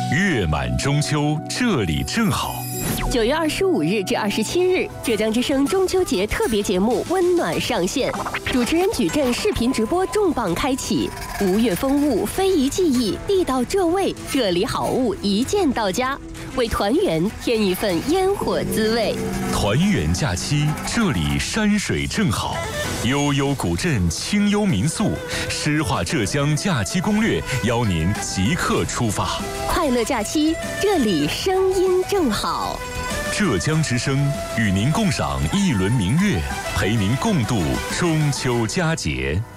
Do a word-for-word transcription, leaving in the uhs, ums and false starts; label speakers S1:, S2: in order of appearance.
S1: 月满中秋，这里正好。
S2: 九月二十五日至二十七日，浙江之声中秋节特别节目《温暖》上线，主持人矩阵视频直播重磅开启，吴越风物、非遗技艺、地道浙味，这里好物一键到家，为团圆添一份烟火滋味。
S1: 团圆假期，这里山水正好，悠悠古镇，清幽民宿，诗画浙江假期攻略，邀您即刻出发。
S2: 快乐假期，这里声音正好。
S1: 浙江之声与您共赏一轮明月，陪您共度中秋佳节。